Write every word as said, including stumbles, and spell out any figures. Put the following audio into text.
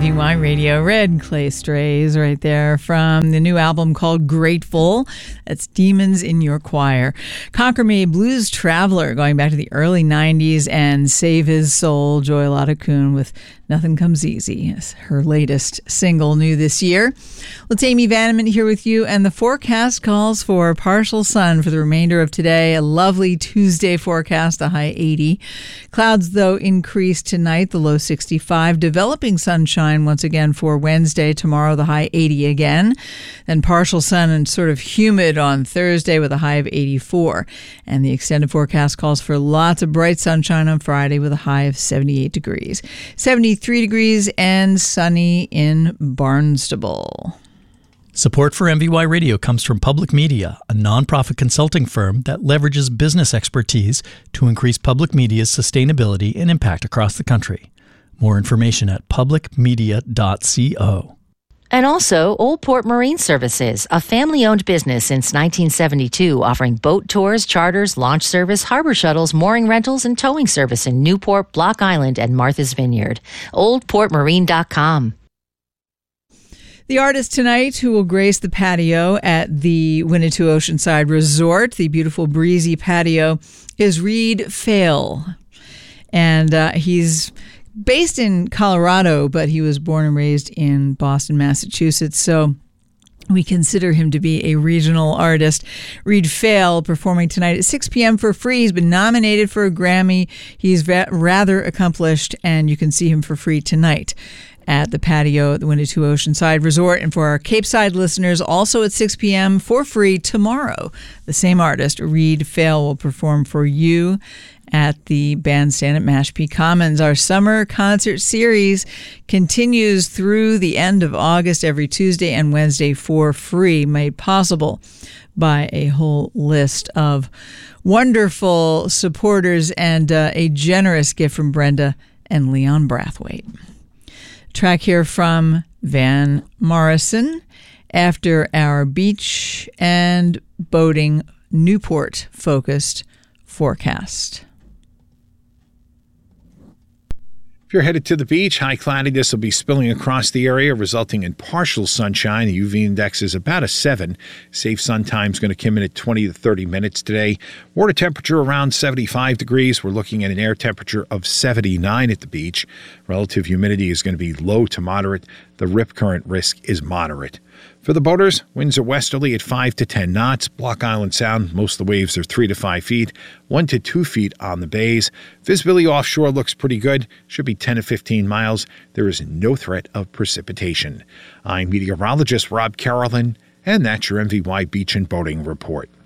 V Y Radio. Red Clay Strays right there from the new album called Grateful. That's Demons in Your Choir. Conquer Me, Blues Traveler, going back to the early nineties, and Save His Soul, Joy Ladakun with Nothing Comes Easy, her latest single new this year. Let's Amy Vanneman here with you, and the forecast calls for partial sun for the remainder of today. A lovely Tuesday forecast, a high eighty. Clouds, though, increase tonight, the low sixty-five. Developing sunshine once again for Wednesday. Tomorrow, the high eighty again. Then partial sun and sort of humid on Thursday with a high of eighty-four. And the extended forecast calls for lots of bright sunshine on Friday with a high of seventy-eight degrees. seventy-three degrees and sunny in Barnstable. Support for M V Y Radio comes from Public Media, a nonprofit consulting firm that leverages business expertise to increase public media's sustainability and impact across the country. More information at public media dot co. And also, Old Port Marine Services, a family-owned business since nineteen seventy-two, offering boat tours, charters, launch service, harbor shuttles, mooring rentals, and towing service in Newport, Block Island, and Martha's Vineyard. old port marine dot com. The artist tonight who will grace the patio at the Winnetou Oceanside Resort, the beautiful breezy patio, is Reed Fail. And uh, he's based in Colorado, but he was born and raised in Boston, Massachusetts. So we consider him to be a regional artist. Reed Fail performing tonight at six p.m. for free. He's been nominated for a Grammy. He's va- rather accomplished, and you can see him for free tonight at the patio at the Winnetou Oceanside Resort. And for our Cape Side listeners, also at six p.m. for free tomorrow, the same artist, Reed Fail, will perform for you at the bandstand at Mashpee Commons. Our summer concert series continues through the end of August, every Tuesday and Wednesday for free, made possible by a whole list of wonderful supporters and uh, a generous gift from Brenda and Leon Brathwaite. Track here from Van Morrison, after our beach and boating Newport-focused forecast. If you're headed to the beach, high cloudiness will be spilling across the area, resulting in partial sunshine. The U V index is about a seven. Safe sun time is going to come in at twenty to thirty minutes today. Water temperature around seventy-five degrees. We're looking at an air temperature of seventy-nine at the beach. Relative humidity is going to be low to moderate. The rip current risk is moderate. For the boaters, winds are westerly at five to ten knots. Block Island Sound, most of the waves are three to five feet, one to two feet on the bays. Visibility offshore looks pretty good, should be ten to fifteen miles. There is no threat of precipitation. I'm meteorologist Rob Carolyn, and that's your M V Y Beach and Boating Report.